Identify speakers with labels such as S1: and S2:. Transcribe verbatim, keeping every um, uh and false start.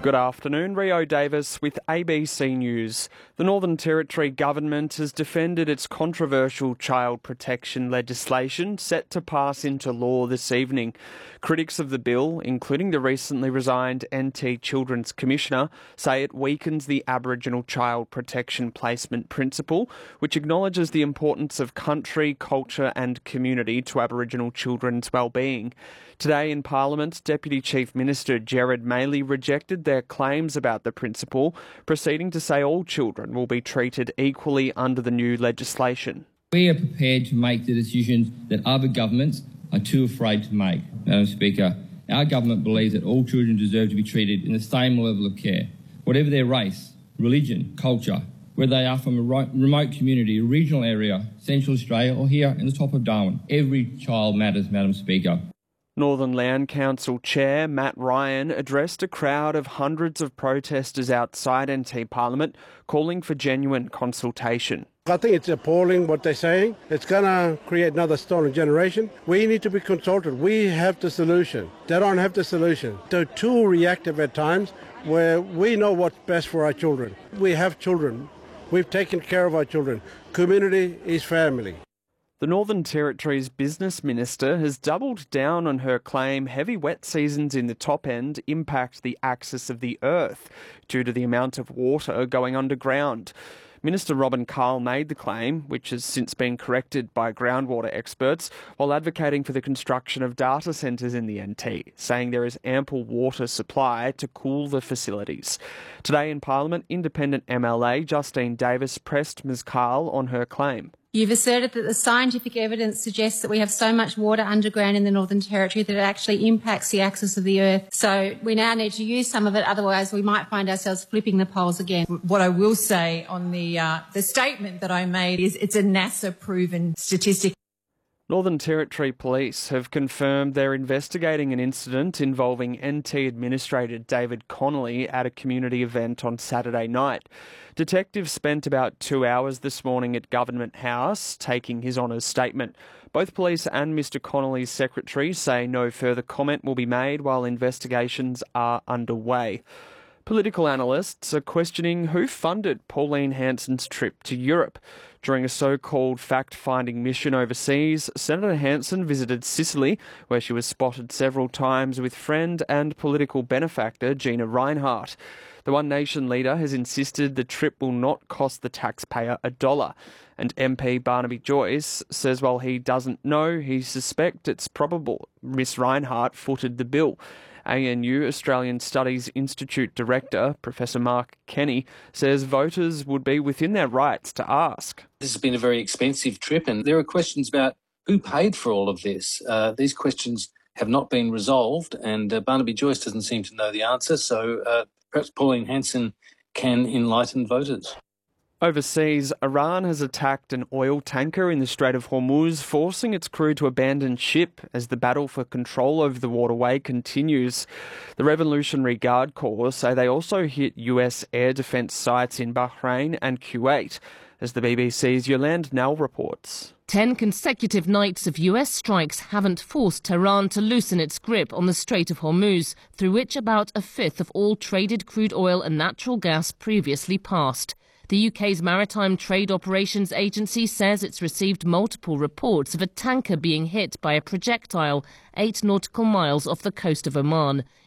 S1: Good afternoon, Rio Davis with A B C News. The Northern Territory government has defended its controversial child protection legislation set to pass into law this evening. Critics of the bill, including the recently resigned N T Children's Commissioner, say it weakens the Aboriginal child protection placement principle, which acknowledges the importance of country, culture and community to Aboriginal children's well-being. Today in Parliament, Deputy Chief Minister Gerard Maley rejected their claims about the principle, proceeding to say all children will be treated equally under the new legislation.
S2: We are prepared to make the decisions that other governments are too afraid to make, Madam Speaker. Our government believes that all children deserve to be treated in the same level of care, whatever their race, religion, culture, whether they are from a remote community, a regional area, Central Australia or here in the top of Darwin. Every child matters, Madam Speaker.
S1: Northern Land Council Chair Matt Ryan addressed a crowd of hundreds of protesters outside N T Parliament, calling for genuine consultation.
S3: I think it's appalling what they're saying. It's going to create another stolen generation. We need to be consulted. We have the solution. They don't have the solution. They're too reactive at times where we know what's best for our children. We have children. We've taken care of our children. Community is family.
S1: The Northern Territory's business minister has doubled down on her claim heavy wet seasons in the top end impact the axis of the earth due to the amount of water going underground. Minister Robin Carl made the claim, which has since been corrected by groundwater experts, while advocating for the construction of data centres in the N T, saying there is ample water supply to cool the facilities. Today in Parliament, independent M L A Justine Davis pressed Ms Carl on her claim.
S4: You've asserted that the scientific evidence suggests that we have so much water underground in the Northern Territory that it actually impacts the axis of the earth. So we now need to use some of it, otherwise we might find ourselves flipping the poles again.
S5: What I will say on the, uh, the statement that I made is it's a NASA-proven statistic.
S1: Northern Territory Police have confirmed they're investigating an incident involving N T Administrator David Connolly at a community event on Saturday night. Detectives spent about two hours this morning at Government House taking his honours statement. Both police and Mister Connolly's secretary say no further comment will be made while investigations are underway. Political analysts are questioning who funded Pauline Hanson's trip to Europe. During a so-called fact-finding mission overseas, Senator Hanson visited Sicily, where she was spotted several times with friend and political benefactor Gina Rinehart. The One Nation leader has insisted the trip will not cost the taxpayer a dollar. And M P Barnaby Joyce says while he doesn't know, he suspects it's probable Miss Rinehart footed the bill. A N U Australian Studies Institute Director, Professor Mark Kenny, says voters would be within their rights to ask.
S6: This has been a very expensive trip and there are questions about who paid for all of this. Uh, these questions have not been resolved and uh, Barnaby Joyce doesn't seem to know the answer, so uh, perhaps Pauline Hanson can enlighten voters.
S1: Overseas, Iran has attacked an oil tanker in the Strait of Hormuz, forcing its crew to abandon ship as the battle for control over the waterway continues. The Revolutionary Guard Corps say they also hit U S air defence sites in Bahrain and Kuwait, as the B B C's Yolande Nell reports.
S7: Ten consecutive nights of U S strikes haven't forced Tehran to loosen its grip on the Strait of Hormuz, through which about a fifth of all traded crude oil and natural gas previously passed. The U K's Maritime Trade Operations Agency says it's received multiple reports of a tanker being hit by a projectile eight nautical miles off the coast of Oman.